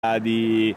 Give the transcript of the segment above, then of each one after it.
di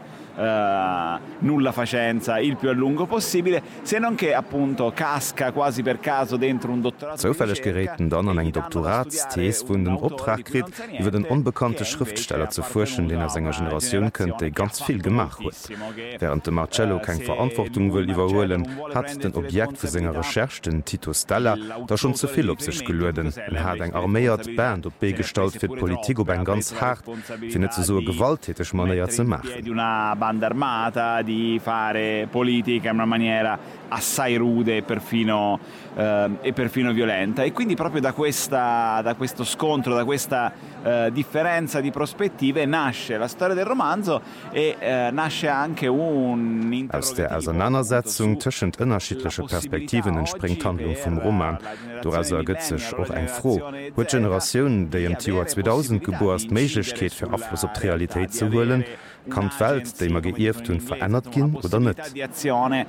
nulla facenza il più a lungo possibile, se non che appunto casca quasi per caso dentro un dottorato. Zufällig geraten dann an eng Doktoratsthees vun den Optrag krit, iwwer den unbekannte Schriftsteller zu forschen, den senger Generation könnte ganz viel gemacht huet. Während de Marcello keng Verantwortung will iwwerhoelen, hat den Objekt für senger Recherche, den Tito Stella, da schon zuviel op sich gelöden. Hat eng arméiert Band op begestalt fir Politik op eng ganz hart, findet ze so gewalttätig manier ze machen. Banda armata, di fare politica in una maniera assai rude e perfino violenta, e quindi proprio da questo scontro, da questa differenza di prospettive nasce la storia del romanzo e nasce anche un Aus der Auseinandersetzung zwischen unterschiedliche Perspektiven entspringt Handlung vom Roman. Daraus ergibt sich auch eng froh, huet Generationen, die im Jahr 2000 geboren ist, Möglichkeit für Abfluss auf die Realität zu holen, kann die Welt, die man geirrt und verändert gehen oder nicht. Di azione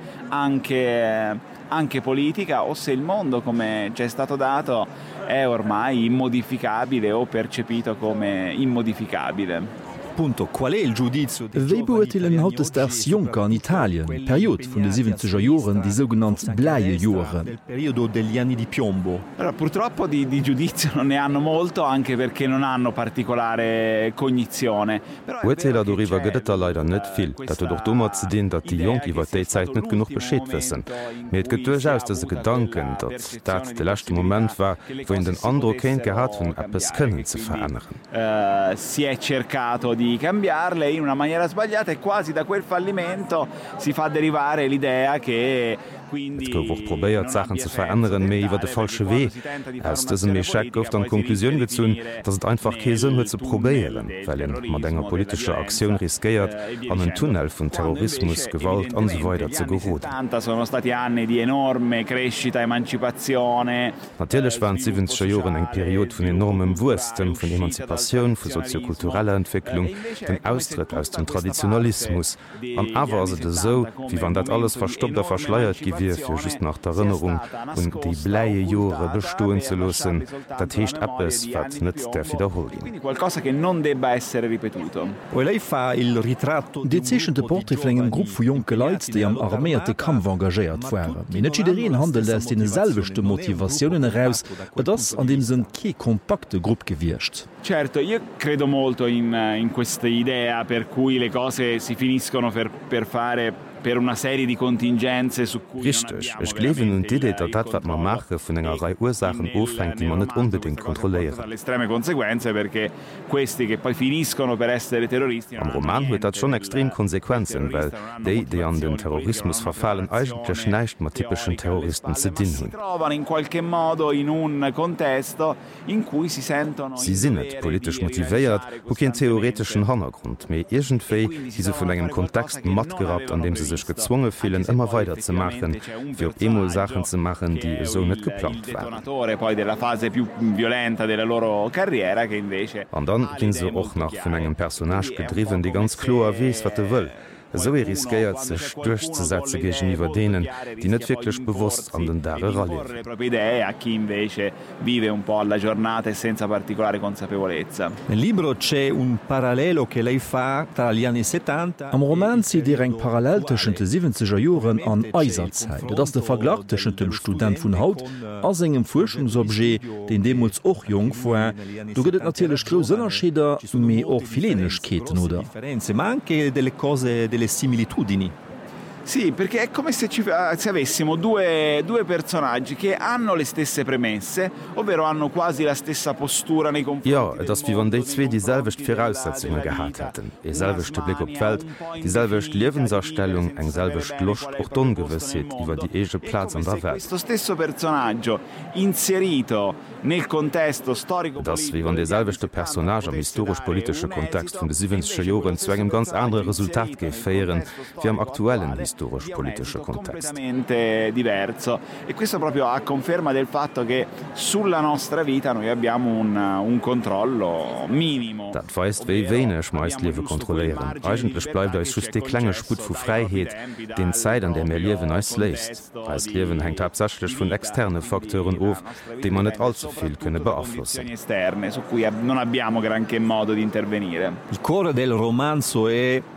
anche politica, o se il mondo, come ci è stato dato, è ormai immodificabile o percepito come immodificabile. Wéi beurteilen hautes das Junker an Italien, Period vun de 70er Joren, die sogenannten Bleie Joren. Allora, purtroppo di giudizio non ne hanno molto, anche perché non hanno particolare cognizione. Urteiler darüber gëtt leider net viel, dat doch dummer ze den, dat die Jung iwwer déi Zeit net genug bescheet wissen. Mir het getuerch aus dat se Gedanken, dat de lachte Moment war, wo in den andro Kind gehabt hun Appes können ze verändern. Si è cercato di cambiarle in una maniera sbagliata e quasi da quel fallimento si fa derivare l'idea che Et gouf och probéiert Sachen ze verändern, méi iwwer de falsche Wee. Aus dësem Mecheck gouft an Konklusion gezun, dats et einfach Käsen huet ze probéieren, well en mat enger politischer Aktiun riskeiert an den Tunnel vun Terrorismus, Gewalt an so weiter ze geroden. Sono stati anni di enorme crescita, emancipazione. Natürlich waren 70er Joren eng Period vun enormem Wurstem, vun Emanzipatioun, vun soziokultureller Entwicklung, den Austritt aus dem Traditionalismus. An awer se de so, wie wann dat alles verstoppter verschleiert gi fir just nach der Erinnerung und die bleie Jore bestoen ze losen, dat heecht Appes wat net der Wiederholung. Qualcosa che non debba essere ripetuto. Die zeechente Porträtflingen Grupp vu Joke Leiit, déi am armeerte Kampf engagéiert waren. Minetschideen handelt ass de selwechte Motivationen heraus, dats an dem se ke kompakte Grupp gewircht. Certo, io credo molto in questa idea per cui le cose si finiscono per fare per una serie di contingenze su cui Richtig, ich glewen und Idee, dat wat man mache vun enger Reihe Ursachen ofhängt, die man net unbedingt kontrollieren. Le estreme conseguenze perché questi che poi finiscono per essere terroristi. Am Roman huet dat schon extrem Konsequenzen, weil die an den Terrorismus verfallen eigentlich neicht mat typischen Terroristen ze dienen. Trovano in qualche modo in un contesto in cui si sentono. Sie sind net politisch motiviert, ho kein theoretischen Hintergrund, méi irgendwéi die se vun engem Kontext mat gerat, an dem sie sich gezwungen fühlen, immer weiter zu machen, für Emul Sachen zu machen, die so nicht geplant waren. Und dann gehen sie auch nach von einem Personage gedriven, die ganz klar weiß, was er will. So riskiert sich durchzusetzen gegenüber denen, die nicht wirklich bewusst an den Dare rallieren. Am Roman zieht ihr eng parallel zwischen den 70er Jahren an Eiserzeit. Das ist der Vergleich zwischen dem Student von Haut als engem Forschungsobjekt, den demals auch jung war. Du gibt natürlich große Unterschiede, aber auch viele Ähnlichkeiten, oder? Delle similitudini. Sì, perché è come se avessimo due personaggi che hanno le stesse premesse, ovvero hanno quasi la stessa postura nei confronti. Ja, das wie wenn die zwei dieselbecht Voraussetzungen gehabt hätten. Dieselbechte Blick auf die Welt, dieselbecht Lebenserstellung, eng selbecht Lust und Ungewissheit über die ege Platz an der Welt. Questo stesso personaggio inserito nel contesto storico. Das wie wenn dieselbechte Personage am historisch-politischen Kontext von den 70er Jahren zu einem ganz anderen Resultat gefeiern wie am aktuellen historischen historisch politischer Kontext. Diverso. E questo proprio a conferma del fatto che sulla nostra vita noi abbiamo un controllo minimo. Dat weist wéi wéineg meist Liewe kontrollieren. Eigentlich bleibt als just de klenge Sput vu Freiheet, den Zeit an der mir Liewen als läst. Als Liewen hängt absachlich vun externe Faktoren auf, die man net allzu viel könne beeinflussen. Esterne, su cui non abbiamo granché modo di intervenire. Il cuore del romanzo è